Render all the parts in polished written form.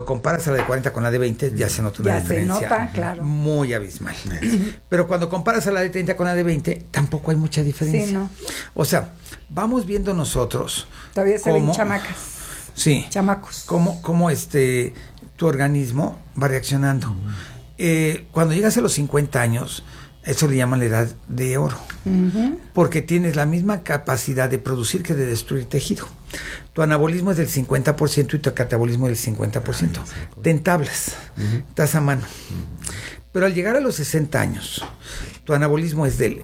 comparas a la de 40 con la de 20, ya se nota una diferencia. Ya se nota, claro. Muy abismal. Pero cuando comparas a la de 30 con la de 20, tampoco hay mucha diferencia. Sí, no. O sea, vamos viendo nosotros. Todavía se ven chamacas. Sí. Chamacos. Cómo tu organismo va reaccionando. Cuando llegas a los 50 años, eso le llaman la edad de oro. Porque tienes la misma capacidad de producir que de destruir tejido. Tu anabolismo es del 50% y tu catabolismo es del 50%. Te entablas, estás a mano. Pero al llegar a los 60 años, tu anabolismo es del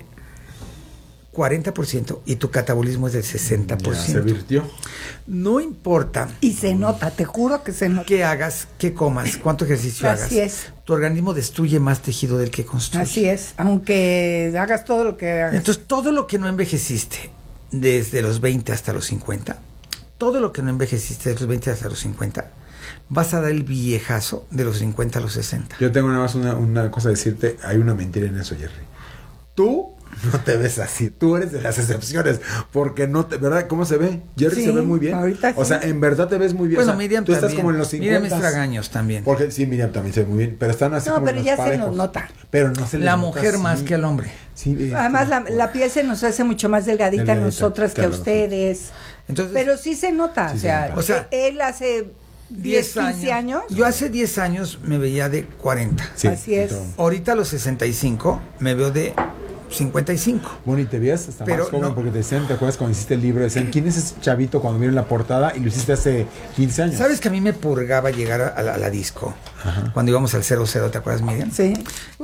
40% y tu catabolismo es del 60%. Ya se virtió. No importa. Y se nota, te juro que se nota. ¿Qué hagas? ¿Qué comas? ¿Cuánto ejercicio hagas? Así es. Tu organismo destruye más tejido del que construye. Así es, aunque hagas todo lo que hagas. Entonces, todo lo que no envejeciste desde los 20 hasta los 50, todo lo que no envejeciste desde los 20 hasta los 50, vas a dar el viejazo de los 50 a los 60. Yo tengo nada más una cosa a decirte. Hay una mentira en eso, Jerry. Tú no te ves así, tú eres de las excepciones, porque no te, ¿verdad? ¿Cómo se ve? Jerry Sí, se ve muy bien. ahorita o sí. sea, en verdad te ves muy bien. Bueno, o sea, Miriam tú también. estás como en los 50. Miriam Estragaños también. Porque sí, Miriam también se ve muy bien, pero están así No, como pero los ya se parejos. nos nota. Pero no se les La nota mujer así. más que el hombre. Sí, Además, la piel se nos hace mucho más delgadita a Delgadita, nosotras que a claro. ustedes. Entonces, Pero sí se nota. Sí o se sea, nota. O sea, él hace 10, 15 años. Yo hace 10 años me veía de 40. Sí, Así es. todo. Ahorita a los 65 me veo de 55. Bueno, y te veías hasta Pero más joven, no. porque te decían, ¿te acuerdas cuando hiciste el libro? Decían, ¿quién es ese chavito cuando vieron la portada? Y lo hiciste hace 15 años. ¿Sabes que a mí me purgaba llegar a la disco? Ajá. Cuando íbamos al 00, ¿te acuerdas, Miriam? Sí.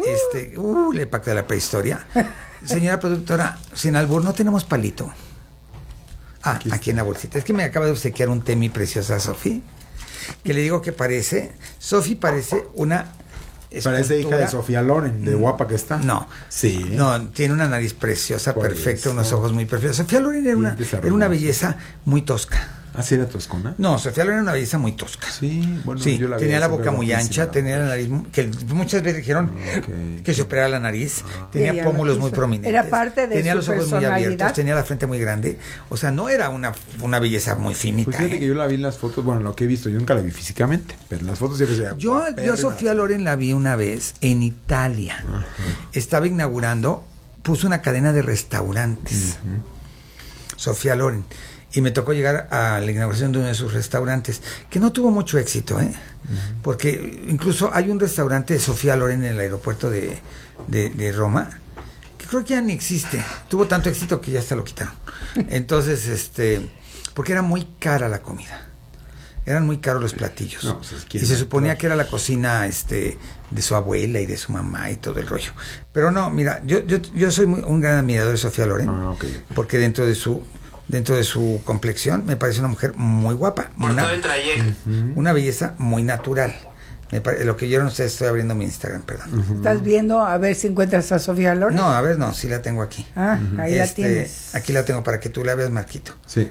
Le pacté la prehistoria. Señora productora, sin albur, no tenemos palito. Aquí en la bolsita. Es que me acaba de obsequiar un té mi preciosa Sofi, que le digo que parece, Sofi parece una Parece hija de escultura. Sofía Loren, de guapa que está. No. Sí. No, tiene una nariz preciosa, Por perfecta, eso. unos ojos muy perfectos. Sofía Loren era una Dientes belleza muy tosca. ¿Así era toscona? No, Sofía Loren era una belleza muy tosca. Sí, bueno, Sí, yo la vi, tenía la siempre boca muy guapísima. ancha, tenía la nariz, que muchas veces dijeron Ok. que se operara la nariz, tenía Ella pómulos lo muy quiso. prominentes, Era parte de tenía su los ojos muy personalidad. abiertos, tenía la frente muy grande, o sea, no era una belleza muy finita. Pues fíjate que yo la vi en las fotos, bueno, lo que he visto, yo nunca la vi físicamente, pero en las fotos siempre se veía Yo a Sofía Loren la vi una vez en Italia. Ajá. Estaba inaugurando, puso una cadena de restaurantes. Sofía Loren. Y me tocó llegar a la inauguración de uno de sus restaurantes, que no tuvo mucho éxito, porque incluso hay un restaurante de Sofía Loren en el aeropuerto de Roma, que creo que ya ni existe. Tuvo tanto éxito que ya hasta lo quitaron. Entonces, porque era muy cara la comida. Eran muy caros los platillos. No, pues es que y se suponía que era la cocina de su abuela y de su mamá y todo el rollo. pero no, mira, yo soy un gran admirador de Sofía Loren, porque dentro de su complexión me parece una mujer muy guapa, Por todo el trayecto. una belleza muy natural. Lo que yo no sé, estoy abriendo mi Instagram, perdón. ¿Estás viendo a ver si encuentras a Sofía Loren? No, a ver, no, sí la tengo aquí. Ahí la tienes. Aquí la tengo para que tú la veas, Marquito. Sí.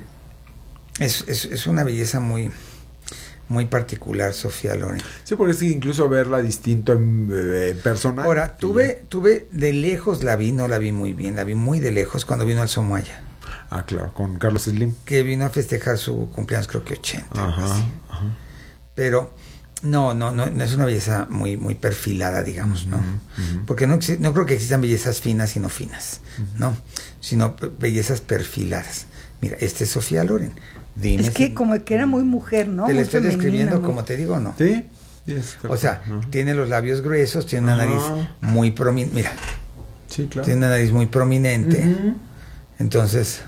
Es una belleza muy, muy particular, Sofía Loren. Sí, porque es que incluso verla distinto en persona. Ahora, tuve de lejos no la vi muy bien, la vi muy de lejos cuando vino al Somoaya. Ah, claro, con Carlos Slim. Que vino a festejar su cumpleaños, creo que 80. algo así. Ajá. Pero no es una belleza muy, muy perfilada, digamos, ¿no? Porque no creo que existan bellezas finas y no finas, ¿no? Sino bellezas perfiladas. Mira, es Sofía Loren. Dime Es que como que era muy mujer, ¿no? te la Muy estoy femenina, describiendo muy- como te digo, ¿no? Sí. O sea, tiene los labios gruesos, tiene una nariz muy prominente. Mira, sí, claro. tiene una nariz muy prominente. Entonces,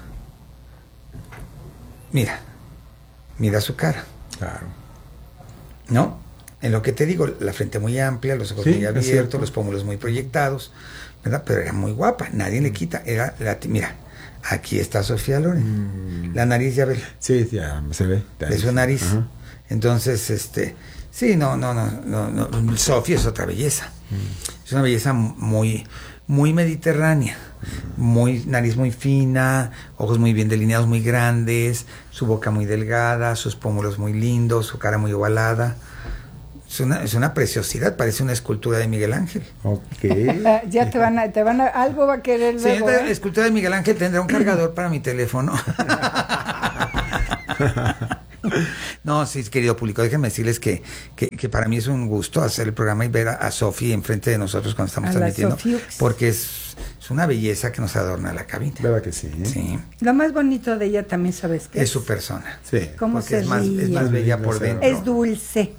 mira su cara, Claro. ¿no? En lo que te digo, la frente muy amplia, los ojos Sí, muy es abiertos, cierto. los pómulos muy proyectados, ¿verdad? Pero era muy guapa, nadie le quita. Mira, aquí está Sofía Loren. La nariz, ya ves, Sí, ya se ve. de su nariz. Ajá. Entonces, sí, no. Sofía es otra belleza. Es una belleza muy, muy mediterránea. Nariz muy fina, ojos muy bien delineados, muy grandes, su boca muy delgada, sus pómulos muy lindos, su cara muy ovalada. Es una preciosidad, parece una escultura de Miguel Ángel. Ok. Ya te van a, algo va a querer Sí, luego, la escultura de Miguel Ángel tendrá un cargador para mi teléfono. No, sí, querido público, déjenme decirles que para mí es un gusto hacer el programa y ver a Sofi enfrente de nosotros cuando estamos transmitiendo, porque es una belleza que nos adorna la cabina. ¿Verdad que sí? Sí. Lo más bonito de ella también, ¿sabes qué? Es su persona. Sí. ¿Cómo se Es más bella por dentro. Es dulce.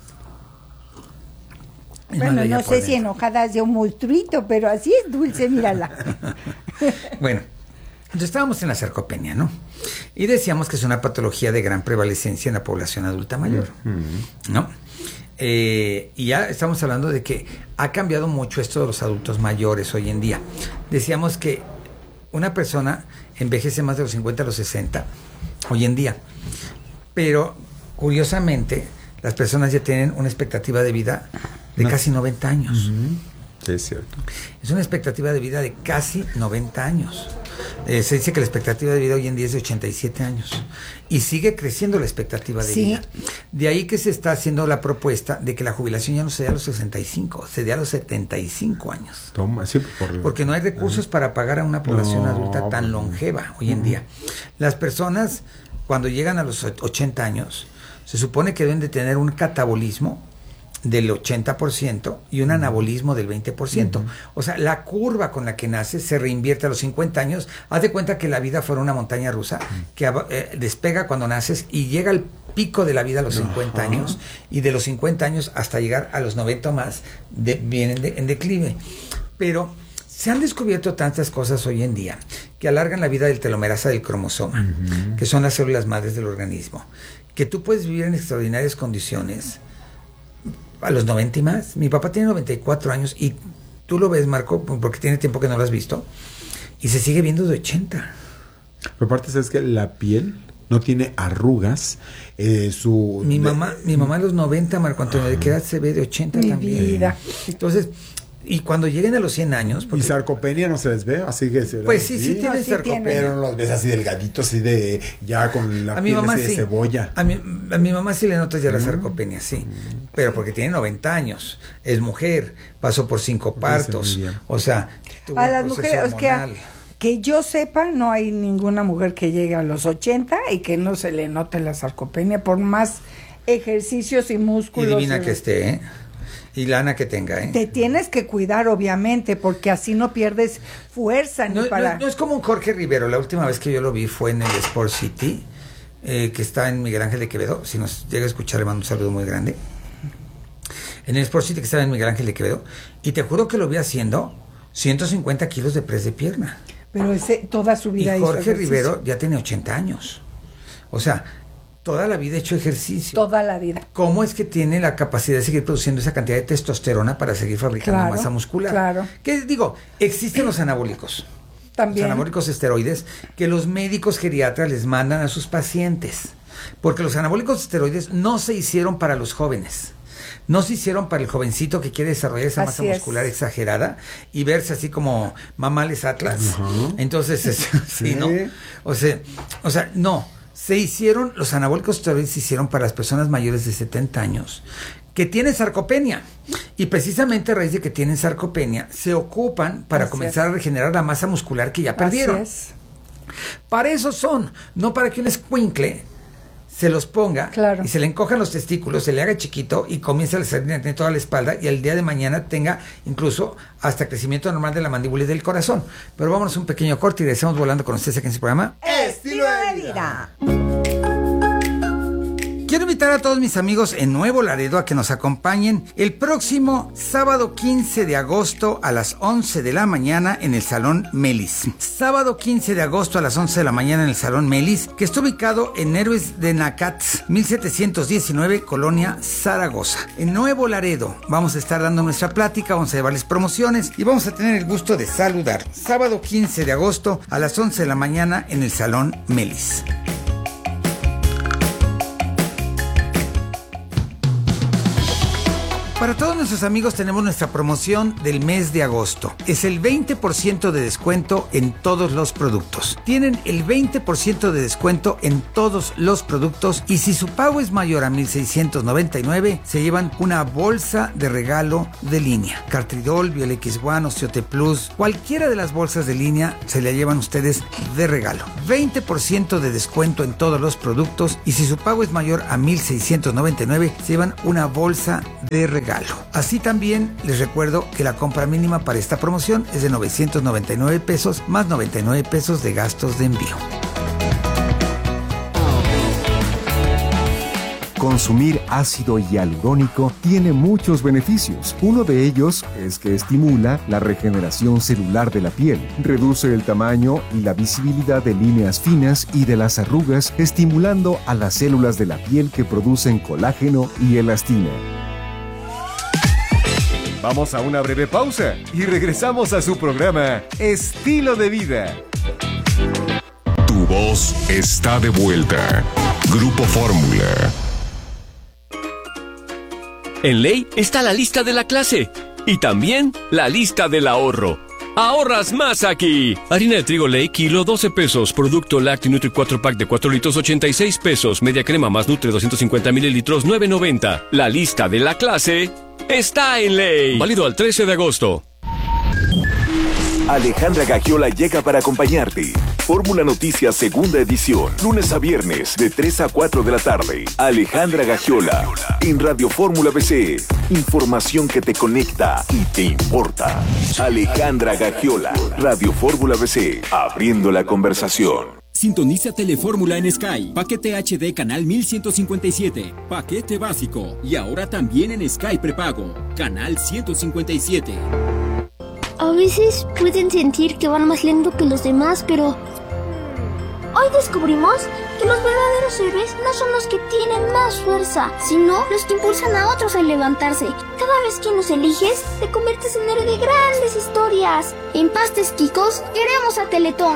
Es Bueno, más bella no por sé si dentro. enojada es de un monstruito, pero así es dulce, mírala. Bueno, entonces estábamos en la sarcopenia, ¿no? Y decíamos que es una patología de gran prevalecencia en la población adulta mayor, ¿no? Y ya estamos hablando de que ha cambiado mucho esto de los adultos mayores hoy en día. Decíamos que una persona envejece más de los 50 a los 60 hoy en día, pero curiosamente las personas ya tienen una expectativa de vida de casi 90 años. Sí, es cierto. Es una expectativa de vida de casi 90 años. Se dice que la expectativa de vida hoy en día es de 87 años. Y sigue creciendo la expectativa de vida. De ahí que se está haciendo la propuesta de que la jubilación ya no se dé a los 65, se dé a los 75 años. Toma, sí, porque no hay recursos para pagar a una población adulta tan longeva hoy en día. Las personas, cuando llegan a los 80 años, se supone que deben de tener un catabolismo del 80% y un anabolismo del 20%. O sea, la curva con la que naces se reinvierte a los 50 años. Haz de cuenta que la vida fuera una montaña rusa que despega cuando naces y llega al pico de la vida a los 50 años, y de los 50 años hasta llegar a los 90 o más vienen en declive. Pero se han descubierto tantas cosas hoy en día que alargan la vida del telomerasa del cromosoma, que son las células madres del organismo, que tú puedes vivir en extraordinarias condiciones a los 90 y más. Mi papá tiene 94 años y tú lo ves, Marco, porque tiene tiempo que no lo has visto, y se sigue viendo de 80. Pero aparte, ¿sabes que la piel no tiene arrugas? Mi mamá a los 90, Marco Antonio, ¿de qué edad se ve? De 80 Mi también. vida. Entonces, y cuando lleguen a los 100 años... ¿Y sarcopenia no se les ve? Así que pues sí tienen sarcopenia. Pero no los ves así delgaditos, así de... ya con la a mi piel mamá así de sí. Cebolla. A mi mamá sí le notas ya la sarcopenia, sí. Pero porque tiene 90 años, es mujer, pasó por 5 partos, o sea... A las mujeres, hormonal. que yo sepa, no hay ninguna mujer que llegue a los 80 y que no se le note la sarcopenia, por más ejercicios y músculos. Y divina que esté, ¿eh? Y lana que tenga, ¿eh? Te tienes que cuidar, obviamente, porque así no pierdes fuerza ni para... No es como un Jorge Rivero. La última vez que yo lo vi fue en el Sport City, que está en Miguel Ángel de Quevedo. Si nos llega a escuchar, le mando un saludo muy grande. En el Sport City, que estaba en Miguel Ángel de Quevedo. Y te juro que lo vi haciendo 150 kilos de press de pierna. Pero toda su vida y hizo Jorge ejercicio. Rivero ya tiene 80 años. O sea, toda la vida ha hecho ejercicio. Toda la vida. ¿Cómo es que tiene la capacidad de seguir produciendo esa cantidad de testosterona para seguir fabricando masa muscular? Claro. Que digo, existen los anabólicos. También. Los anabólicos esteroides que los médicos geriatras les mandan a sus pacientes. Porque los anabólicos esteroides no se hicieron para los jóvenes. No se hicieron para el jovencito que quiere desarrollar esa masa muscular exagerada y verse así como mamales Atlas. Entonces, sí, ¿no? O sea, no. Se hicieron, los anabólicos esteroides se hicieron para las personas mayores de 70 años que tienen sarcopenia. Y precisamente a raíz de que tienen sarcopenia, se ocupan para comenzar a regenerar la masa muscular que ya perdieron. Así es. Para eso son, no para que un escuincle se los ponga y se le encojan los testículos, se le haga chiquito y comience a salir de toda la espalda y el día de mañana tenga incluso hasta crecimiento normal de la mandíbula y del corazón. Pero vámonos a un pequeño corte y regresamos volando con ustedes aquí en su programa Estilo de Vida. Quiero invitar a todos mis amigos en Nuevo Laredo a que nos acompañen el próximo sábado 15 de agosto a las 11 de la mañana en el Salón Melis. Sábado 15 de agosto a las 11 de la mañana en el Salón Melis, que está ubicado en Héroes de Nacatz, 1719, Colonia Zaragoza. En Nuevo Laredo vamos a estar dando nuestra plática, vamos a llevarles promociones y vamos a tener el gusto de saludar. Sábado 15 de agosto a las 11 de la mañana en el Salón Melis. Para todos nuestros amigos tenemos nuestra promoción del mes de agosto. Es el 20% de descuento en todos los productos. Tienen el 20% de descuento en todos los productos y si su pago es mayor a 1,699, se llevan una bolsa de regalo de línea. Cartridol, Biolex One, Osteote Plus, cualquiera de las bolsas de línea se la llevan ustedes de regalo. 20% de descuento en todos los productos y si su pago es mayor a 1,699, se llevan una bolsa de regalo. Así también les recuerdo que la compra mínima para esta promoción es de 999 pesos más 99 pesos de gastos de envío. Consumir ácido hialurónico tiene muchos beneficios. Uno de ellos es que estimula la regeneración celular de la piel, reduce el tamaño y la visibilidad de líneas finas y de las arrugas, estimulando a las células de la piel que producen colágeno y elastina. Vamos a una breve pausa y regresamos a su programa Estilo de Vida. Tu voz está de vuelta. Grupo Fórmula. En Ley está la lista de la clase y también la lista del ahorro. ¡Ahorras más aquí! Harina de trigo Ley, kilo, 12 pesos. Producto lácteo Nutri 4 pack de 4 litros, 86 pesos. Media crema más Nutri 250 mililitros, 9.90. La lista de la clase está en Ley. Válido al 13 de agosto. Alejandra Gagiola llega para acompañarte. Fórmula Noticias segunda edición, lunes a viernes de 3 a 4 de la tarde. Alejandra Gagiola en Radio Fórmula BC. Información que te conecta y te importa. Alejandra Gagiola, Radio Fórmula BC, abriendo la conversación. Sintoniza Telefórmula en Sky. Paquete HD canal 1157. Paquete básico. Y ahora también en Sky prepago. Canal 157. A veces pueden sentir que van más lento que los demás, pero hoy descubrimos que los verdaderos héroes no son los que tienen más fuerza, sino los que impulsan a otros a levantarse. Cada vez que nos eliges, te conviertes en héroe de grandes historias. En Pastes Quicos, queremos a Teletón.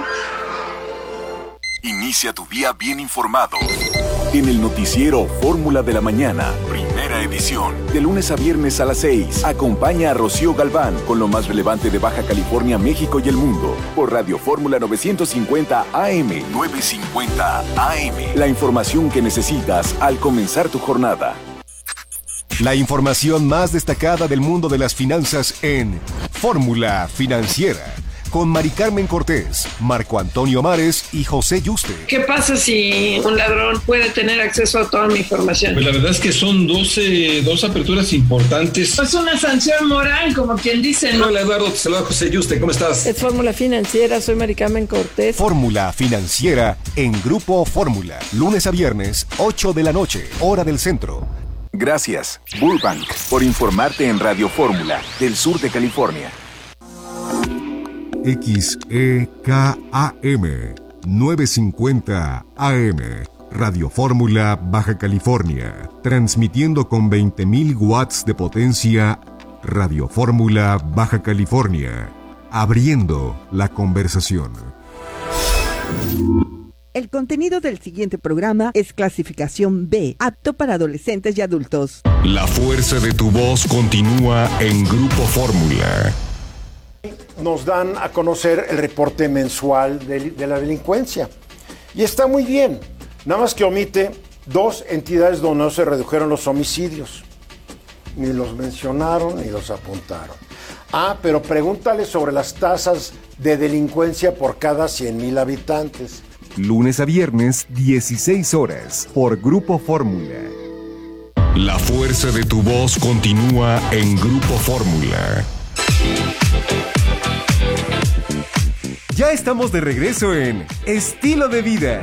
Inicia tu día bien informado. En el noticiero Fórmula de la Mañana, primera edición. De lunes a viernes a las 6. Acompaña a Rocío Galván con lo más relevante de Baja California, México y el mundo. Por Radio Fórmula 950 AM. 950 AM. La información que necesitas al comenzar tu jornada. La información más destacada del mundo de las finanzas en Fórmula Financiera. Con Mari Carmen Cortés, Marco Antonio Mares y José Yuste. ¿Qué pasa si un ladrón puede tener acceso a toda mi información? Pues la verdad es que son dos aperturas importantes. Es una sanción moral, como quien dice, ¿no? Hola Eduardo, te saluda José Yuste, ¿cómo estás? Es Fórmula Financiera, soy Mari Carmen Cortés. Fórmula Financiera en Grupo Fórmula. Lunes a viernes, 8 de la noche, hora del centro. Gracias, Burbank, por informarte en Radio Fórmula del sur de California. XEKAM 950 AM Radio Fórmula Baja California, transmitiendo con 20.000 watts de potencia. Radio Fórmula Baja California, abriendo la conversación. El contenido del siguiente programa es clasificación B, apto para adolescentes y adultos. La fuerza de tu voz continúa en Grupo Fórmula. Nos dan a conocer el reporte mensual de la delincuencia. Y está muy bien, nada más que omite 2 entidades donde no se redujeron los homicidios. Ni los mencionaron ni los apuntaron. Pero pregúntale sobre las tasas de delincuencia por cada 100,000 habitantes. Lunes a viernes, 16 horas, por Grupo Fórmula. La fuerza de tu voz continúa en Grupo Fórmula. Ya estamos de regreso en Estilo de Vida.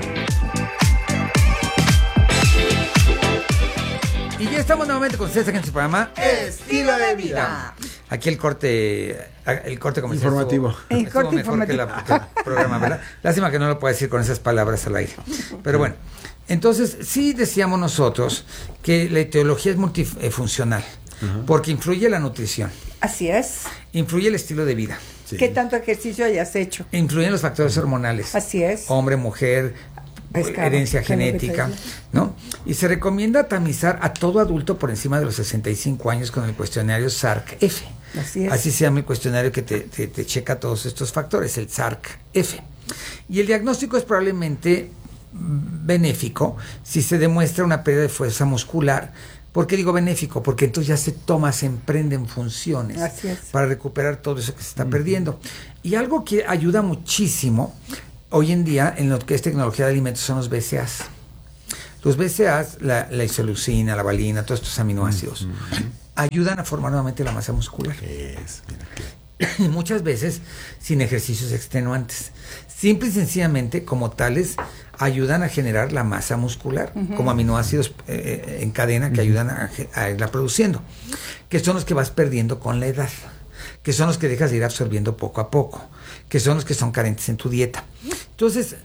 Y ya estamos nuevamente con ustedes aquí en su programa Estilo de Vida. Aquí el corte comercial informativo. Estuvo mejor que el programa, ¿verdad? Lástima que no lo puedo decir con esas palabras al aire. Pero bueno, entonces sí decíamos nosotros que la etiología es multifuncional, porque influye la nutrición. Así es. Influye el estilo de vida. Sí. ¿Qué tanto ejercicio hayas hecho? Influyen los factores hormonales. Así es. Hombre, mujer, herencia genética, ¿no? Y se recomienda tamizar a todo adulto por encima de los 65 años con el cuestionario SARC-F. Así se llama el cuestionario que te checa todos estos factores, el SARC-F. Y el diagnóstico es probablemente benéfico si se demuestra una pérdida de fuerza muscular. ¿Por qué digo benéfico? Porque entonces ya se emprenden funciones para recuperar todo eso que se está perdiendo. Y algo que ayuda muchísimo hoy en día en lo que es tecnología de alimentos son los BCAAs. Los BCAAs, la isoleucina, la valina, todos estos aminoácidos, ayudan a formar nuevamente la masa muscular. Y muchas veces sin ejercicios extenuantes. Simple y sencillamente, como tales, ayudan a generar la masa muscular, como aminoácidos en cadena que ayudan a irla produciendo, que son los que vas perdiendo con la edad, que son los que dejas de ir absorbiendo poco a poco, que son los que son carentes en tu dieta. Entonces,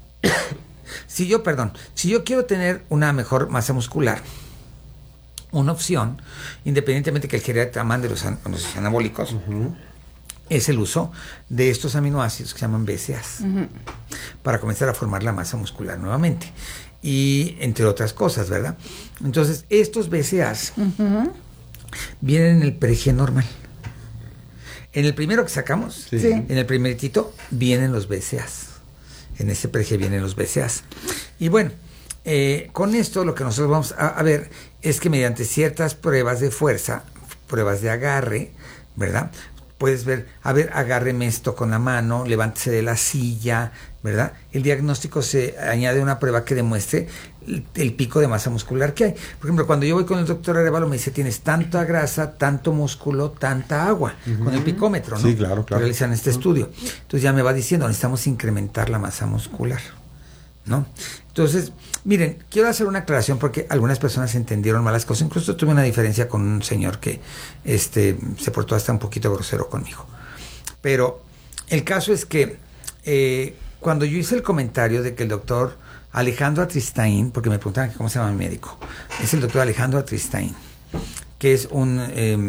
si yo quiero tener una mejor masa muscular, una opción, independientemente que el geriatra mande los anabólicos, es el uso de estos aminoácidos que se llaman BCAAs para comenzar a formar la masa muscular nuevamente. Y entre otras cosas, ¿verdad? Entonces, estos BCAAs vienen en el pre-G normal. En el primero que sacamos, en el primeritito, vienen los BCAAs. En ese pre-G vienen los BCAAs. Y bueno, con esto lo que nosotros vamos a ver es que mediante ciertas pruebas de fuerza, pruebas de agarre, ¿verdad? Puedes ver, agárreme esto con la mano, levántese de la silla, ¿verdad? El diagnóstico se añade una prueba que demuestre el pico de masa muscular que hay. Por ejemplo, cuando yo voy con el doctor Arevalo, me dice, tienes tanta grasa, tanto músculo, tanta agua, con el picómetro, ¿no? Sí, claro. Realizan este estudio. Entonces ya me va diciendo, necesitamos incrementar la masa muscular, ¿no? Entonces, miren, quiero hacer una aclaración porque algunas personas entendieron mal las cosas. Incluso tuve una diferencia con un señor que se portó hasta un poquito grosero conmigo. Pero el caso es que cuando yo hice el comentario de que el doctor Alejandro Atristain, porque me preguntaban cómo se llama mi médico, es el doctor Alejandro Atristain, que es un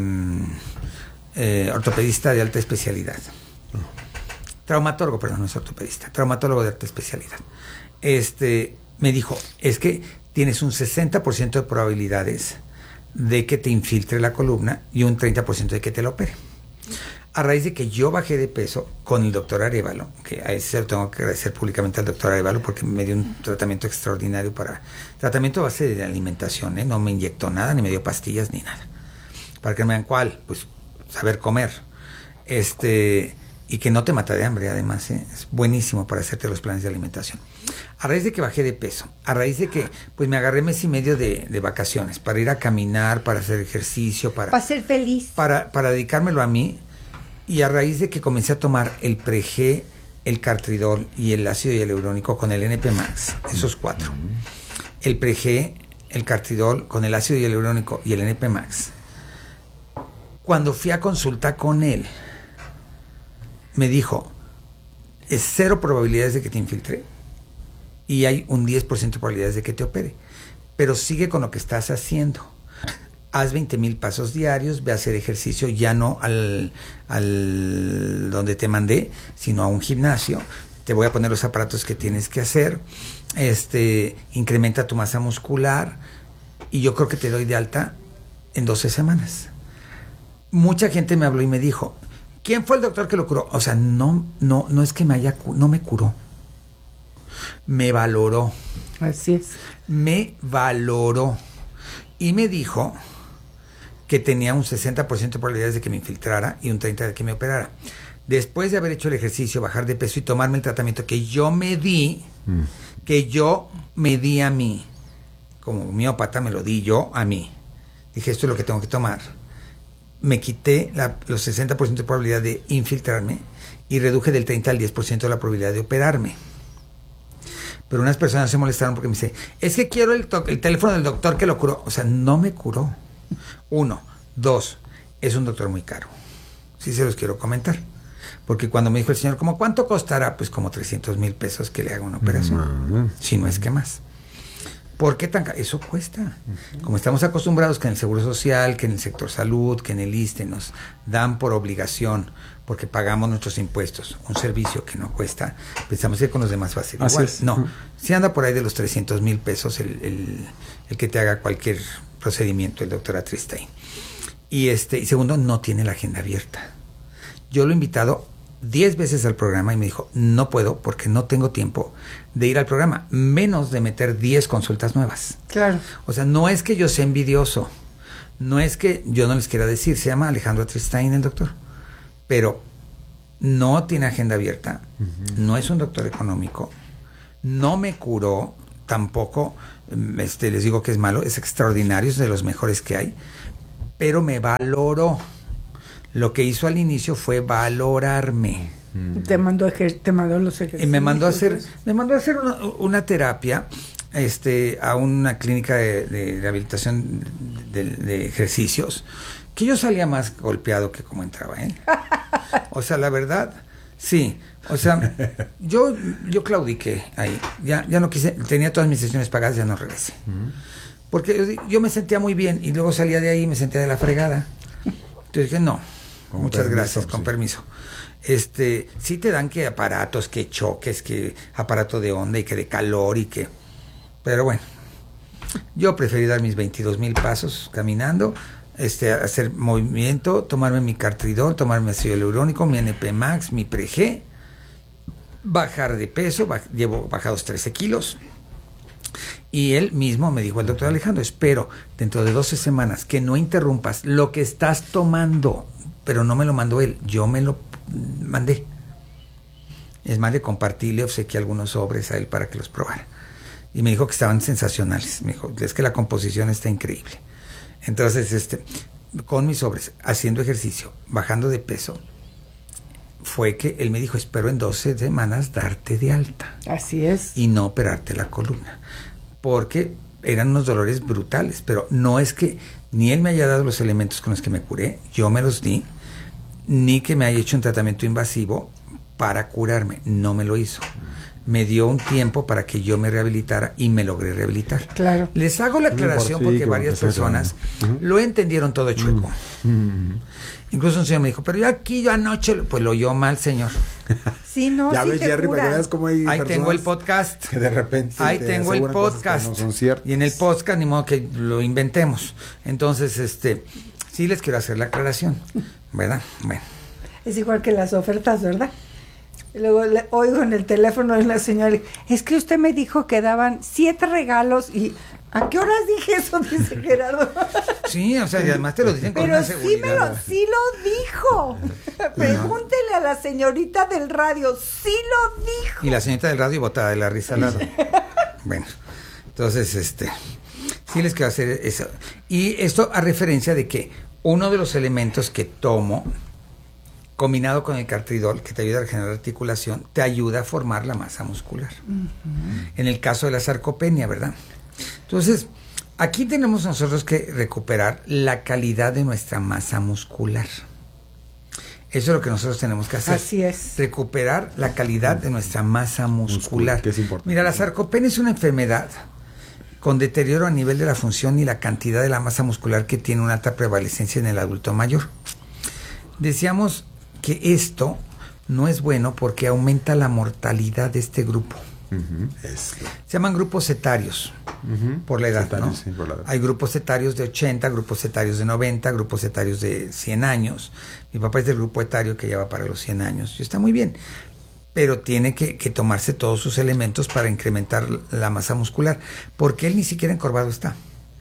ortopedista de alta especialidad. Traumatólogo, perdón, no es ortopedista, traumatólogo de alta especialidad. Me dijo, es que tienes un 60% de probabilidades de que te infiltre la columna y un 30% de que te la opere. A raíz de que yo bajé de peso con el doctor Arevalo, que a ese tengo que agradecer públicamente al doctor Arevalo porque me dio un tratamiento extraordinario tratamiento a base de alimentación, no me inyectó nada, ni me dio pastillas, ni nada. Para que me vean cuál, pues saber comer. Y que no te mata de hambre, además, es buenísimo para hacerte los planes de alimentación. A raíz de que bajé de peso, a raíz de que pues me agarré mes y medio de vacaciones para ir a caminar, para hacer ejercicio, para ser feliz, para dedicármelo a mí, y a raíz de que comencé a tomar el pre-G, el cartridol y el ácido hialurónico con el NP Max, esos 4. El pre-G, el cartridol con el ácido hialurónico y el NP Max. Cuando fui a consulta con él, me dijo, es 0 probabilidades de que te infiltre y hay un 10% de probabilidades de que te opere, pero sigue con lo que estás haciendo. Haz 20,000 pasos diarios, ve a hacer ejercicio, ya no al donde te mandé, sino a un gimnasio. Te voy a poner los aparatos que tienes que hacer, incrementa tu masa muscular y yo creo que te doy de alta en 12 semanas. Mucha gente me habló y me dijo, ¿quién fue el doctor que lo curó? O sea, no es que no me curó. Me valoró. Así es. Me valoró. Y me dijo que tenía un 60% de probabilidades de que me infiltrara y un 30% de que me operara. Después de haber hecho el ejercicio, bajar de peso y tomarme el tratamiento que yo me di, a mí, como homeópata me lo di yo a mí. Dije, esto es lo que tengo que tomar. Me quité los 60% de probabilidad de infiltrarme y reduje del 30 al 10% de la probabilidad de operarme. Pero unas personas se molestaron porque me dicen, es que quiero el teléfono del doctor que lo curó. O sea, no me curó. 1, 2, es un doctor muy caro. Sí se los quiero comentar. Porque cuando me dijo el señor, ¿cómo cuánto costará? Pues como 300,000 pesos que le haga una operación. Si no es que más. ¿Por qué tan caro? Eso cuesta. Como estamos acostumbrados que en el Seguro Social, que en el sector salud, que en el ISSSTE nos dan por obligación, porque pagamos nuestros impuestos, un servicio que no cuesta, pensamos que con los demás va a ser igual. No, si anda por ahí de los 300,000 pesos el que te haga cualquier procedimiento, el doctor Atristain. Y segundo, no tiene la agenda abierta. Yo lo he invitado 10 veces al programa y me dijo, no puedo porque no tengo tiempo de ir al programa, menos de meter 10 consultas nuevas. Claro. O sea, no es que yo sea envidioso, no es que yo no les quiera decir, se llama Alejandro Atristain el doctor, pero no tiene agenda abierta, no es un doctor económico, no me curó, tampoco les digo que es malo, es extraordinario, es de los mejores que hay, pero me valoró. Lo que hizo al inicio fue valorarme. Te mandó los ejercicios. Y me mandó a hacer una terapia a una clínica de rehabilitación de ejercicios, que yo salía más golpeado que como entraba, ¿eh? O sea, la verdad, sí. O sea, yo claudiqué ahí. Ya no quise, tenía todas mis sesiones pagadas, ya no regresé. Porque yo me sentía muy bien y luego salía de ahí y me sentía de la fregada. Entonces dije, no, muchas gracias, con permiso. Sí te dan que aparatos, que choques, que aparato de onda y que de calor y que... Pero bueno, yo preferí dar mis 22,000 pasos caminando, hacer movimiento, tomarme mi Cartridol, tomarme ácido hialurónico, mi NP Max, mi Pre-G, bajar de peso, llevo bajados 13 kilos. Y él mismo me dijo, el doctor Alejandro, espero dentro de 12 semanas que no interrumpas lo que estás tomando, pero no me lo mandó él, yo me lo mandé. Es más, le compartí, le obsequié algunos sobres a él para que los probara. Y me dijo que estaban sensacionales. Me dijo, es que la composición está increíble. Entonces, con mis sobres, haciendo ejercicio, bajando de peso, fue que él me dijo, espero en 12 semanas darte de alta. Así es. Y no operarte la columna. Porque eran unos dolores brutales, pero no es que ni él me haya dado los elementos con los que me curé, yo me los di, ni que me haya hecho un tratamiento invasivo para curarme, no me lo hizo. Me dio un tiempo para que yo me rehabilitara y me logré rehabilitar. Claro. Les hago la aclaración porque varias personas lo entendieron todo chueco. Incluso un señor me dijo, pero yo anoche, pues lo oyó mal, señor. Sí, no, ya sí ves, te Jerry, cura. para que veas cómo hay ahí tengo el podcast. Que de repente ahí tengo el podcast. No son ciertas. Y en el podcast, ni modo que lo inventemos. Entonces, sí les quiero hacer la aclaración, ¿verdad? Bueno. Es igual que las ofertas, ¿verdad? Y luego le oigo en el teléfono de la señora, es que usted me dijo que daban 7 regalos y ¿a qué horas dije eso? Dice Gerardo. Sí, o sea, y además te lo dicen con pero una seguridad. Sí lo dijo. Pregúntele a la señorita del radio, sí lo dijo. Y la señorita del radio botada de la risa al lado. Bueno, entonces, sí les quiero hacer eso. Y esto a referencia de que uno de los elementos que tomo, combinado con el Cartridol, que te ayuda a regenerar articulación, te ayuda a formar la masa muscular. En el caso de la sarcopenia, ¿verdad? Entonces, aquí tenemos nosotros que recuperar la calidad de nuestra masa muscular. Eso es lo que nosotros tenemos que hacer. Así es. Recuperar la calidad de nuestra masa muscular. Que es importante. Mira, la sarcopenia es una enfermedad con deterioro a nivel de la función y la cantidad de la masa muscular que tiene una alta prevalecencia en el adulto mayor. Decíamos que esto no es bueno porque aumenta la mortalidad de este grupo. Se llaman grupos etarios por la edad, etarios, ¿no? Sí, por la edad. Hay grupos etarios de 80, grupos etarios de 90, grupos etarios de 100 años. Mi papá es del grupo etario que ya va para los 100 años y está muy bien, pero tiene que tomarse todos sus elementos para incrementar la masa muscular, porque él ni siquiera encorvado está.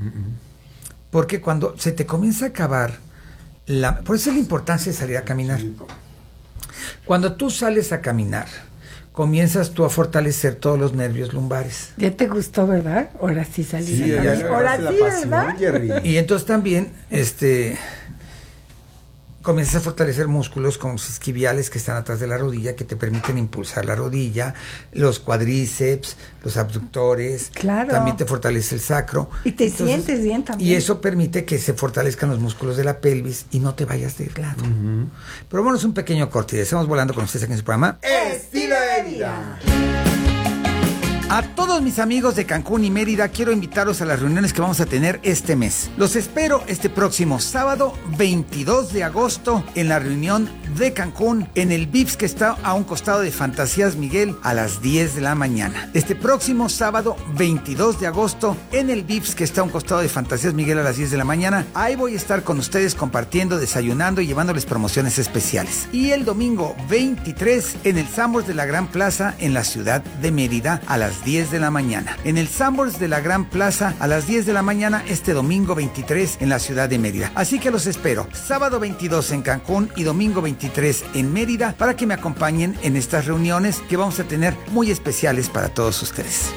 Porque cuando se te comienza a acabar por eso es la importancia de salir a caminar. Cuando tú sales a caminar, comienzas tú a fortalecer todos los nervios lumbares. Ya te gustó, ¿verdad? Ahora sí salí a caminar. Ahora sí, ¿verdad? Y entonces también, comienzas a fortalecer músculos como los isquiotibiales que están atrás de la rodilla, que te permiten impulsar la rodilla, los cuádriceps, los abductores. Claro. También te fortalece el sacro. Y te sientes bien también. Y eso permite que se fortalezcan los músculos de la pelvis y no te vayas de lado. Pero bueno, es un pequeño corte y estamos volando con ustedes aquí en su programa Estilo de Vida. A todos mis amigos de Cancún y Mérida, quiero invitarlos a las reuniones que vamos a tener este mes. Los espero este próximo sábado 22 de agosto en la reunión de Cancún en el VIPS que está a un costado de Fantasías Miguel a las 10 de la mañana. Este próximo sábado 22 de agosto en el VIPS que está a un costado de Fantasías Miguel a las 10 de la mañana. Ahí voy a estar con ustedes compartiendo, desayunando y llevándoles promociones especiales. Y el domingo 23 en el Sanborns de la Gran Plaza en la ciudad de Mérida a las 10 de la mañana. En el Sanborns de la Gran Plaza a las 10 de la mañana este domingo 23 en la ciudad de Mérida. Así que los espero sábado 22 en Cancún y domingo 23 en Mérida para que me acompañen en estas reuniones que vamos a tener muy especiales para todos ustedes.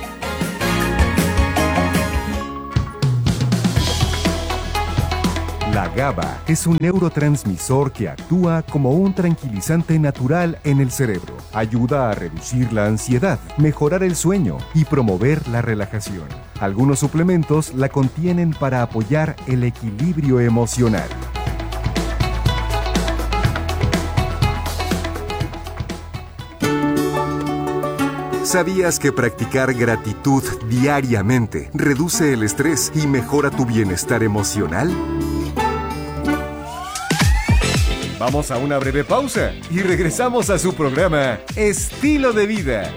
La GABA es un neurotransmisor que actúa como un tranquilizante natural en el cerebro. Ayuda a reducir la ansiedad, mejorar el sueño y promover la relajación. Algunos suplementos la contienen para apoyar el equilibrio emocional. ¿Sabías que practicar gratitud diariamente reduce el estrés y mejora tu bienestar emocional? Vamos a una breve pausa y regresamos a su programa Estilo de Vida.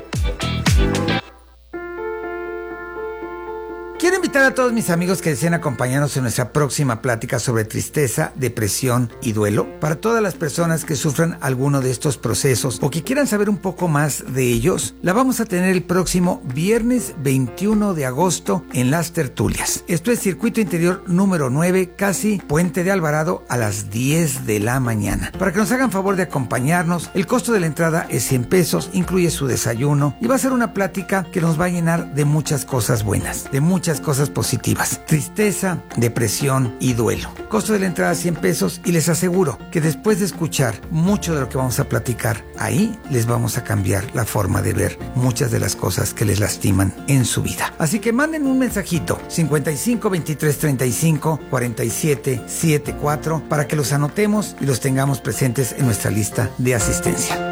Quiero invitar a todos mis amigos que deseen acompañarnos en nuestra próxima plática sobre tristeza, depresión y duelo. Para todas las personas que sufran alguno de estos procesos o que quieran saber un poco más de ellos, la vamos a tener el próximo viernes 21 de agosto en Las Tertulias. Esto es Circuito Interior número 9, casi Puente de Alvarado a las 10 de la mañana. Para que nos hagan favor de acompañarnos, el costo de la entrada es 100 pesos, incluye su desayuno y va a ser una plática que nos va a llenar de muchas cosas buenas, de muchas cosas positivas. Tristeza, depresión y duelo. Costo de la entrada 100 pesos y les aseguro que después de escuchar mucho de lo que vamos a platicar, ahí les vamos a cambiar la forma de ver muchas de las cosas que les lastiman en su vida. Así que manden un mensajito 55 23 35 47 74 para que los anotemos y los tengamos presentes en nuestra lista de asistencia.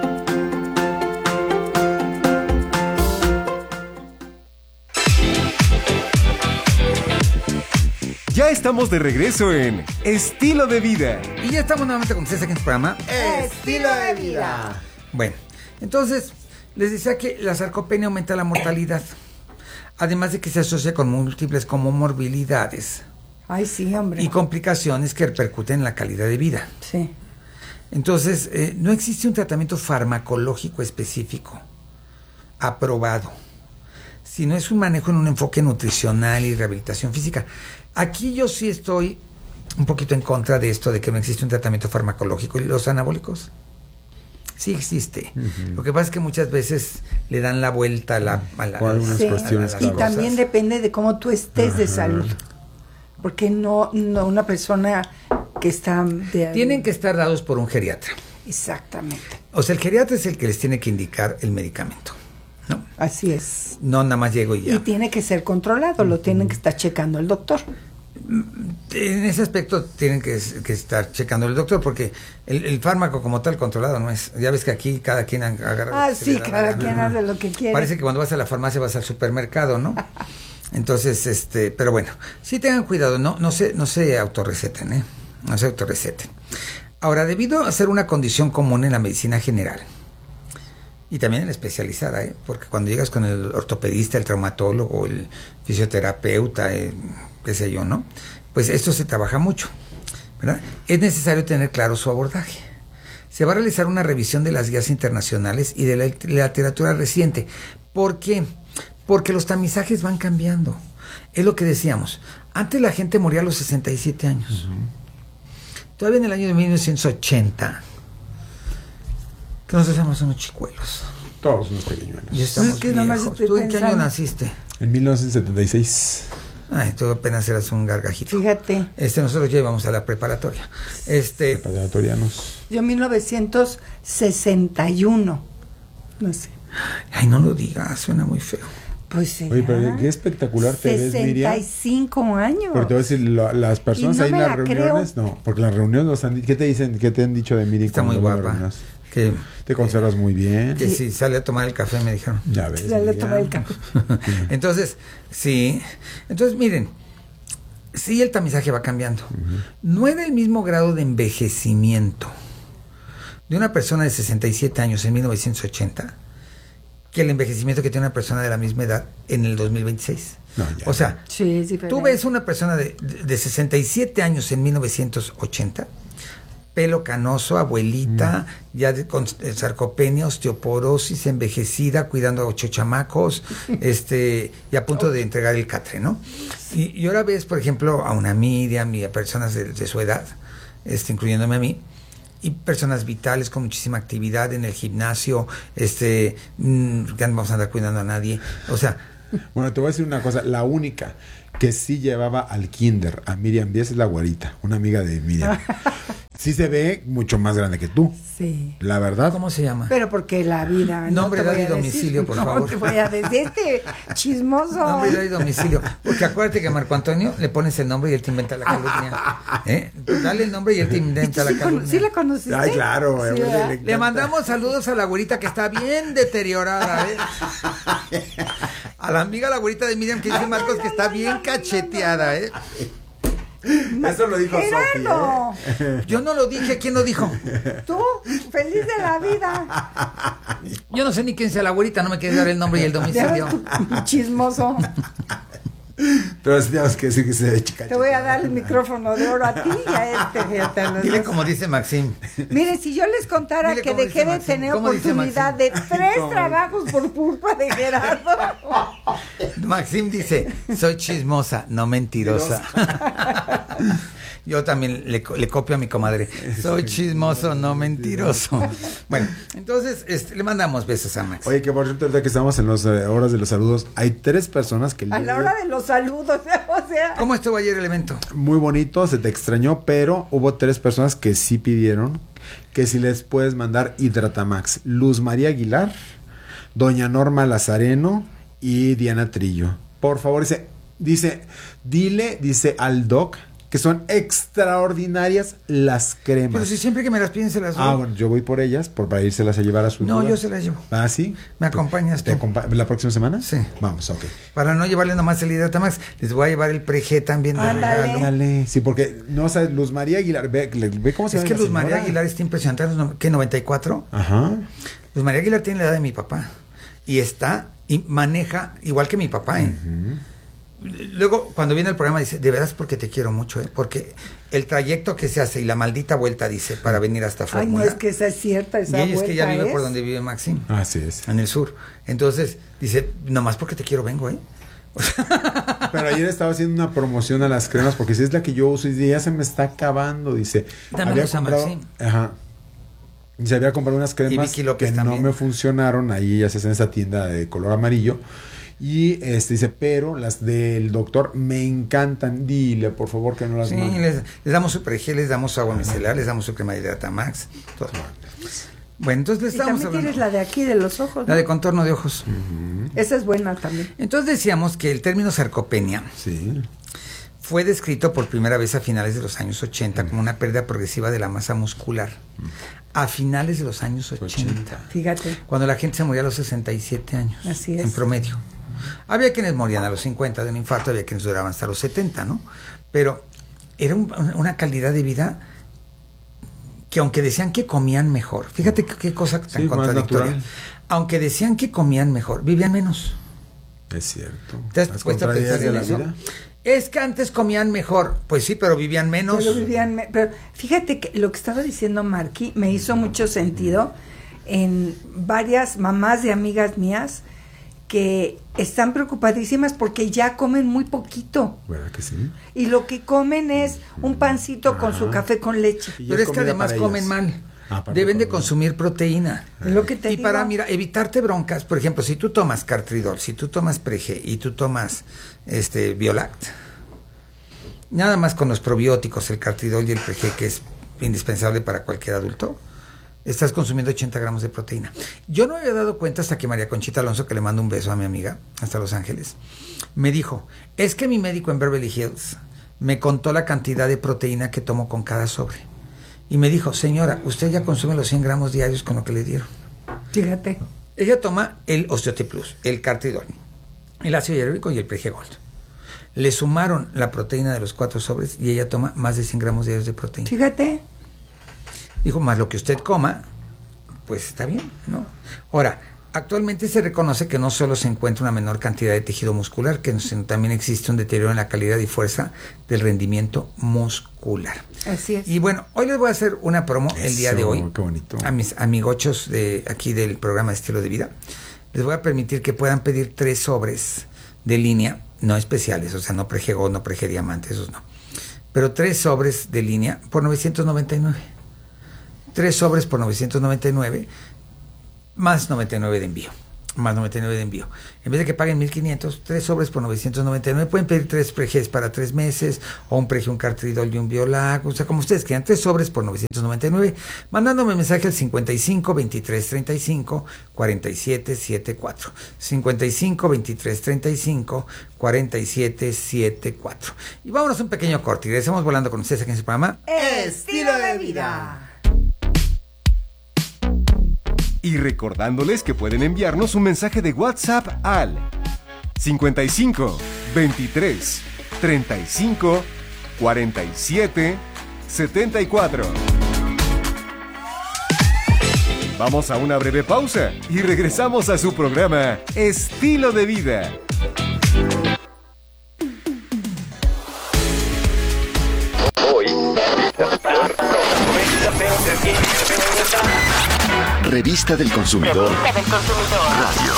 Ya estamos de regreso en Estilo de Vida. Y ya estamos nuevamente con ustedes aquí en el programa Estilo de Vida. Bueno, entonces les decía que la sarcopenia aumenta la mortalidad, además de que se asocia con múltiples comorbilidades. Ay, sí, hombre. Y complicaciones que repercuten en la calidad de vida. Sí. Entonces, no existe un tratamiento farmacológico específico aprobado, sino es un manejo en un enfoque nutricional y rehabilitación física. Aquí yo sí estoy un poquito en contra de esto de que no existe un tratamiento farmacológico. ¿Y los anabólicos? Sí existe. Uh-huh. Lo que pasa es que muchas veces le dan la vuelta a algunas cuestiones. Y también depende de cómo tú estés de salud. Porque no una persona que está... Tienen que estar dados por un geriatra. Exactamente. O sea, el geriatra es el que les tiene que indicar el medicamento, ¿no? Así es. No nada más llego y ya. Y tiene que ser controlado, lo tienen que estar checando el doctor. En ese aspecto tienen que estar checando el doctor, porque el fármaco como tal controlado no es. Ya ves que aquí cada quien agarra... sí, cada quien hace lo que quiere. Parece que cuando vas a la farmacia vas al supermercado, ¿no? Entonces, pero bueno, sí tengan cuidado, no se autorreceten, ¿eh? No se autorreceten. Ahora, debido a ser una condición común en la medicina general, y también en la especializada, porque cuando llegas con el ortopedista, el traumatólogo, el fisioterapeuta, qué sé yo, ¿no? Pues esto se trabaja mucho, ¿verdad? Es necesario tener claro su abordaje. Se va a realizar una revisión de las guías internacionales y de la literatura reciente. ¿Por qué? Porque los tamizajes van cambiando. Es lo que decíamos. Antes la gente moría a los 67 años. Uh-huh. Todavía en el año de 1980... que nosotros éramos unos chicuelos. Todos unos pequeñuelos. Y estamos viejos. ¿Tú en qué año naciste? En 1976. Ay, tú apenas eras un gargajito. Fíjate. Nosotros ya íbamos a la preparatoria. Preparatorianos. Yo en 1961. No sé. Ay, no lo digas, suena muy feo. Pues sí. Oye, pero qué espectacular te ves, Miriam. 65 años. Porque te voy a decir, las personas ahí en las reuniones, no, porque las reuniones ¿qué te dicen, qué te han dicho de Miriam? Está muy guapa. Que te conservas muy bien. Que si sale a tomar el café, me dijeron. Ya ves. Sale a tomar el café. Entonces, sí. Entonces, miren, sí, el tamizaje va cambiando. No era el mismo grado de envejecimiento de una persona de 67 años en 1980 que el envejecimiento que tiene una persona de la misma edad en el 2026. No, o sea, sí, tú ves una persona de 67 años en 1980, pelo canoso, abuelita, ya con sarcopenia, osteoporosis, envejecida, cuidando a 8 chamacos, y a punto de entregar el catre, ¿no? Y ahora ves, por ejemplo, a una Miriam y a personas de su edad, incluyéndome a mí, y personas vitales con muchísima actividad en el gimnasio, que no vamos a andar cuidando a nadie. O sea... Bueno, te voy a decir una cosa, la única que sí llevaba al kinder a Miriam Díaz es la güerita, una amiga de Miriam. Sí se ve mucho más grande que tú. Sí. La verdad. ¿Cómo se llama? Pero porque la vida... Nombre, edad y domicilio, por favor. No te voy a decir, chismoso. Nombre, edad y domicilio. Porque acuérdate que a Marco Antonio le pones el nombre y él te inventa la calumnia. Dale el nombre y él te inventa la calumnia. ¿Sí la conociste? Ay, claro. Sí, le mandamos saludos a la güerita que está bien deteriorada. A la amiga la güerita de Miriam que dice Marcos que está bien cacheteada. Eso lo dijo Sofía. Yo no lo dije, ¿quién lo dijo? Tú, feliz de la vida. Yo no sé ni quién sea la güerita, no me quieres dar el nombre y el domicilio. Chismoso. Pero tenemos que decir que se ve chica. Te voy a dar el micrófono de oro a ti y a fíjate. Dile como dice Maxim. Mire, si yo les contara que dejé de tener oportunidad de 3 trabajos por culpa de Gerardo. Maxim dice, soy chismosa, no mentirosa. Yo también le copio a mi comadre. Soy chismoso, no mentiroso. Bueno, entonces le mandamos besos a Max. Oye, que por cierto, ahorita que estamos en las horas de los saludos, hay 3 personas que... A la hora de los saludos, o sea... ¿Cómo estuvo ayer el evento? Muy bonito, se te extrañó, pero hubo 3 personas que sí pidieron que si les puedes mandar Hidratamax. Luz María Aguilar, Doña Norma Lazareno y Diana Trillo. Por favor, dice al doc que son extraordinarias las cremas. Pero si siempre que me las piden se las doy. Bueno, yo voy por ellas, para irselas a llevar a su... No, yo se las llevo. ¿Ah, sí? ¿Me acompañas tú? ¿La próxima semana? Sí. Vamos, ok. Para no llevarle nomás el Hidratamax, les voy a llevar el Pre-G también de regalo. Ándale. Sí, porque, no, o sea, Luz María Aguilar, ve cómo se llama. Es que Luz María Aguilar está impresionante, ¿qué, 94? Ajá. Luz María Aguilar tiene la edad de mi papá. Y maneja igual que mi papá, Luego, cuando viene el programa, dice, de veras porque te quiero mucho, porque el trayecto que se hace y la maldita vuelta, dice, para venir hasta Fórmula. Ay, no, es que esa es cierta, esa y ella vuelta es que ya vive por donde vive Maxim. Así es. En el sur. Entonces, dice, nomás porque te quiero vengo, Pero ayer estaba haciendo una promoción a las cremas, porque si es la que yo uso, y ya se me está acabando, dice. También usa Maxim. Ajá. Se había comprado unas cremas que también no me funcionaron, ahí ya se hacen en esa tienda de color amarillo. Y dice, pero las del doctor me encantan. Dile, por favor, que no las mande. Les damos su Pre-G, les damos su agua micelar, les damos su crema de Hidratamax. Todo. Bueno, entonces le estamos hablando. Tienes la de aquí de los ojos, ¿no? La de contorno de ojos. Esa es buena también. Entonces decíamos que el término sarcopenia fue descrito por primera vez a finales de los años 80 como una pérdida progresiva de la masa muscular. A finales de los años 80. Fíjate. Cuando la gente se moría a los 67 años. Así es. En promedio. Había quienes morían a los 50 de un infarto, había quienes duraban hasta los 70, ¿no? Pero era una calidad de vida que aunque decían que comían mejor, fíjate qué cosa tan contradictoria. Aunque decían que comían mejor, vivían menos. Es cierto. ¿Te has puesto a pensar en eso? Vida? Es que antes comían mejor, pues sí, pero vivían menos. Pero fíjate que lo que estaba diciendo Marqui me hizo mucho sentido en varias mamás de amigas mías que están preocupadísimas porque ya comen muy poquito. ¿Verdad que sí? Y lo que comen es un pancito con su café con leche. Pero es que además comen mal. Deben de consumir proteína. Es lo que te digo. Para, evitarte broncas, por ejemplo, si tú tomas Cartridor, si tú tomas Pre-G y tú tomas Biolact, nada más con los probióticos, el Cartridor y el Pre-G, que es indispensable para cualquier adulto, estás consumiendo 80 gramos de proteína. Yo no me había dado cuenta hasta que María Conchita Alonso, que le mando un beso a mi amiga, hasta Los Ángeles, me dijo, es que mi médico en Beverly Hills me contó la cantidad de proteína que tomo con cada sobre. y me dijo, señora, usted ya consume los 100 gramos diarios con lo que le dieron. Fíjate. Ella toma el Osteote Plus, el Cartidol, el ácido hialurónico y el Pregegold. Le sumaron la proteína de los 4 sobres y ella toma más de 100 gramos diarios de proteína. Fíjate. Dijo, más lo que usted coma, pues está bien, ¿no? Ahora, actualmente se reconoce que no solo se encuentra una menor cantidad de tejido muscular, sino también existe un deterioro en la calidad y fuerza del rendimiento muscular. Así es. Y bueno, hoy les voy a hacer una promo el día de hoy. Qué bonito. A mis amigochos de aquí del programa de Estilo de Vida. Les voy a permitir que puedan pedir 3 sobres de línea, no especiales, o sea, no Pregegold, no Pregediamante, esos no. Pero 3 sobres de línea por 999. 3 sobres por 999. Más 99 de envío. Más 99 de envío. En vez de que paguen 1,500, 3 sobres por 999. Pueden pedir 3 Preges para 3 meses, o un Prege, un Cartidol y un Biolac, o sea, como ustedes quieran. 3 sobres por 999, mandándome mensaje al 55 23 35 47 74. 55 23 35 47 74. Y vámonos a un pequeño corte y regresamos volando con ustedes aquí en su programa Estilo de Vida. Y recordándoles que pueden enviarnos un mensaje de WhatsApp al 55 23 35 47 74. Vamos a una breve pausa y regresamos a su programa Estilo de Vida. Revista del Consumidor. Radio.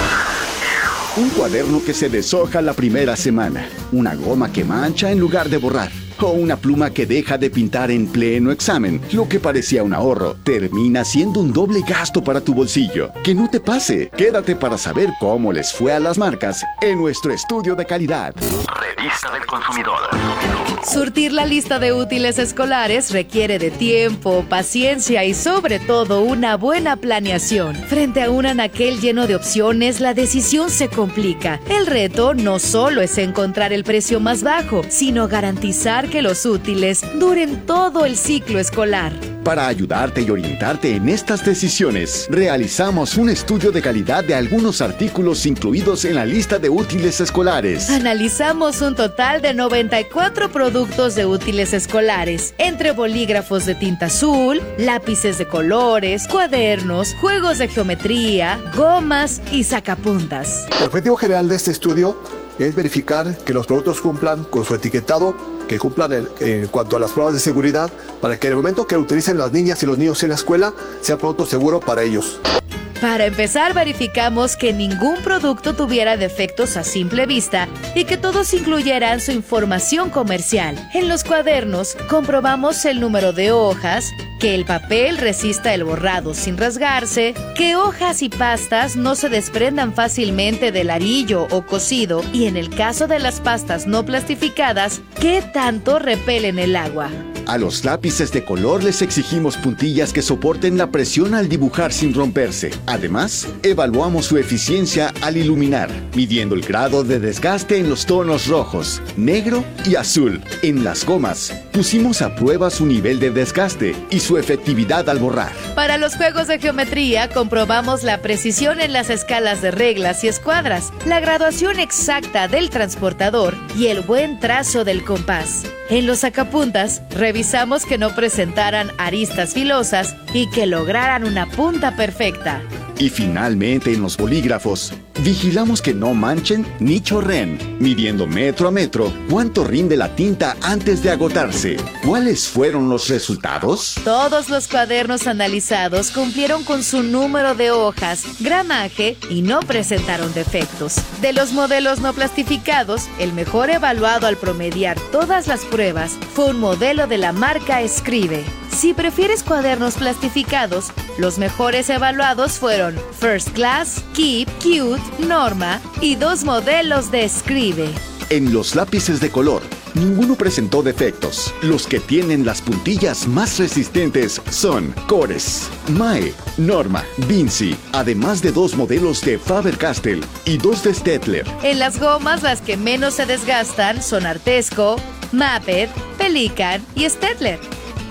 Un cuaderno que se deshoja la primera semana. Una goma que mancha en lugar de borrar. O una pluma que deja de pintar en pleno examen. Lo que parecía un ahorro termina siendo un doble gasto para tu bolsillo. Que no te pase. Quédate para saber cómo les fue a las marcas en nuestro estudio de calidad. Revista del Consumidor. Surtir la lista de útiles escolares requiere de tiempo, paciencia y sobre todo una buena planeación. Frente a un anaquel lleno de opciones, la decisión se complica. El reto no solo es encontrar el precio más bajo, sino garantizar que los útiles duren todo el ciclo escolar. Para ayudarte y orientarte en estas decisiones, realizamos un estudio de calidad de algunos artículos incluidos en la lista de útiles escolares. Analizamos un total de 94 productos de útiles escolares, entre bolígrafos de tinta azul, lápices de colores, cuadernos, juegos de geometría, gomas y sacapuntas. El objetivo general de este estudio es verificar que los productos cumplan con su etiquetado, que cumplan en cuanto a las pruebas de seguridad, para que en el momento que utilicen las niñas y los niños en la escuela, sea producto seguro para ellos. Para empezar, verificamos que ningún producto tuviera defectos a simple vista y que todos incluyeran su información comercial. En los cuadernos, comprobamos el número de hojas, que el papel resista el borrado sin rasgarse, que hojas y pastas no se desprendan fácilmente del arillo o cosido y en el caso de las pastas no plastificadas, que tanto repelen el agua. A los lápices de color les exigimos puntillas que soporten la presión al dibujar sin romperse. Además, evaluamos su eficiencia al iluminar, midiendo el grado de desgaste en los tonos rojos, negro y azul. En las gomas, pusimos a prueba su nivel de desgaste y su efectividad al borrar. Para los juegos de geometría, comprobamos la precisión en las escalas de reglas y escuadras, la graduación exacta del transportador y el buen trazo del compás. En los sacapuntas, revisamos que no presentaran aristas filosas y que lograran una punta perfecta. Y finalmente en los bolígrafos, vigilamos que no manchen ni chorreen, midiendo metro a metro cuánto rinde la tinta antes de agotarse. ¿Cuáles fueron los resultados? Todos los cuadernos analizados cumplieron con su número de hojas, gramaje y no presentaron defectos. De los modelos no plastificados, el mejor evaluado al promediar todas las pruebas fue un modelo de la marca Escribe. Si prefieres cuadernos plastificados, los mejores evaluados fueron First Class, Keep, Cute, Norma y 2 modelos de Escribe. En los lápices de color, ninguno presentó defectos. Los que tienen las puntillas más resistentes son Cores, Mae, Norma, Vinci, además de 2 modelos de Faber-Castell y 2 de Staedtler. En las gomas, las que menos se desgastan son Artesco, Maped, Pelican y Staedtler.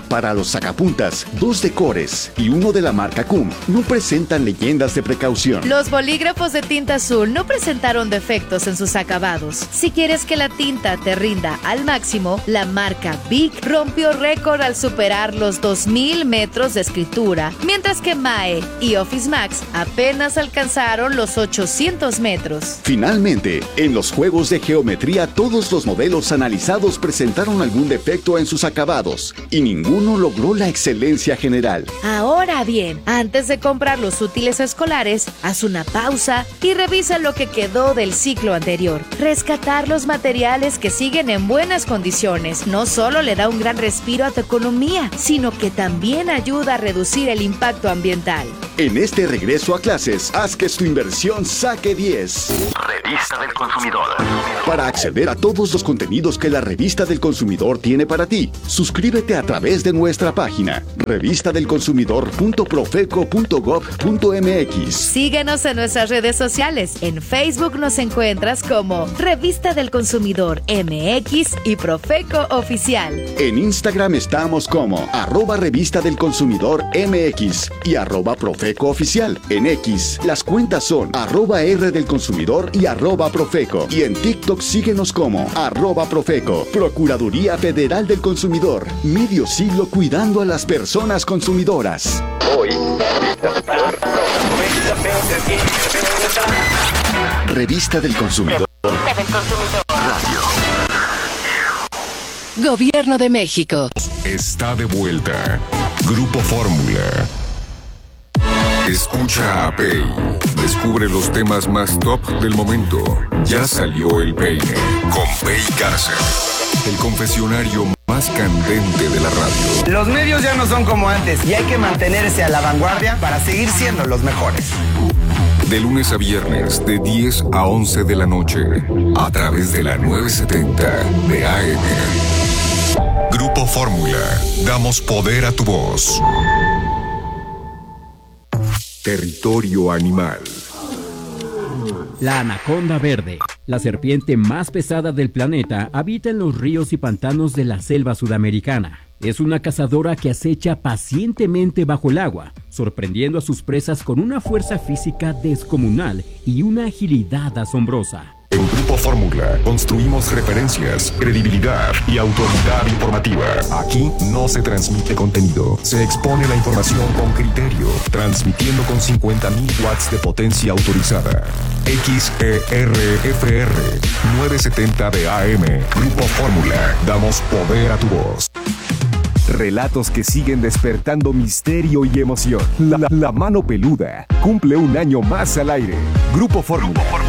Para los sacapuntas, 2 de Cores y 1 de la marca Cum no presentan leyendas de precaución. Los bolígrafos de tinta azul no presentaron defectos en sus acabados. Si quieres que la tinta te rinda al máximo, la marca Bic rompió récord al superar los 2000 metros de escritura, mientras que Mae y Office Max apenas alcanzaron los 800 metros. Finalmente, en los juegos de geometría, todos los modelos analizados presentaron algún defecto en sus acabados y ninguno logró la excelencia general. Ahora bien, antes de comprar los útiles escolares, haz una pausa y revisa lo que quedó del ciclo anterior. Rescatar los materiales que siguen en buenas condiciones no solo le da un gran respiro a tu economía, sino que también ayuda a reducir el impacto ambiental. En este regreso a clases, haz que tu inversión saque 10. Revista del Consumidor. Para acceder a todos los contenidos que la Revista del Consumidor tiene para ti, suscríbete a través de nuestra página revistadelconsumidor.profeco.gov.mx. Síguenos en nuestras redes sociales. En Facebook nos encuentras como Revista del Consumidor MX y Profeco Oficial. En Instagram estamos como @Revista del Consumidor MX y @Profeco Oficial. En X, las cuentas son @R del Consumidor y @Profeco. Y en TikTok síguenos como @Profeco. Procuraduría Federal del Consumidor. Medio siglo cuidando a las personas consumidoras. Hoy, Revista del Consumidor. Radio. Gobierno de México. Está de vuelta. Grupo Fórmula. Escucha a Pei. Descubre los temas más top del momento. Ya salió el peine. Con Pei Garza. El confesionario más candente de la radio. Los medios ya no son como antes y hay que mantenerse a la vanguardia para seguir siendo los mejores. De lunes a viernes, de 10 a 11 de la noche, a través de la 970 de AM. Grupo Fórmula. Damos poder a tu voz. Territorio animal. La anaconda verde, la serpiente más pesada del planeta, habita en los ríos y pantanos de la selva sudamericana. Es una cazadora que acecha pacientemente bajo el agua, sorprendiendo a sus presas con una fuerza física descomunal y una agilidad asombrosa. En Grupo Fórmula construimos referencias, credibilidad y autoridad informativa. Aquí no se transmite contenido, se expone la información con criterio, transmitiendo con 50,000 watts de potencia autorizada. XERFR 970 de AM. Grupo Fórmula. Damos poder a tu voz. Relatos que siguen despertando misterio y emoción. La mano peluda cumple un año más al aire. Grupo Fórmula.